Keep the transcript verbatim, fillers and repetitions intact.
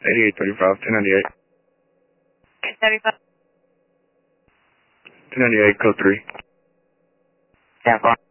eighty-eight thirty-five, two ninety-eight. eight thirty-five. two ninety-eight, code three. ten four.